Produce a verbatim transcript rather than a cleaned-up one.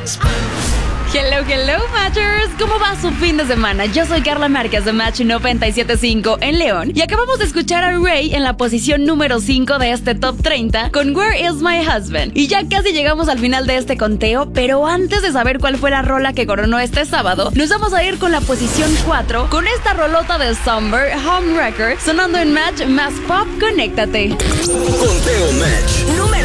Hello, hello, Matchers. ¿Cómo va su fin de semana? Yo soy Carla Márquez de Match noventa y siete punto cinco en León y acabamos de escuchar a Ray en la posición número cinco de este Top treinta con Where Is My Husband. Y ya casi llegamos al final de este conteo, pero antes de saber cuál fue la rola que coronó este sábado, nos vamos a ir con la posición cuatro con esta rolota de Summer, Home Record, sonando en Match Más Pop. Conéctate. Conteo Match número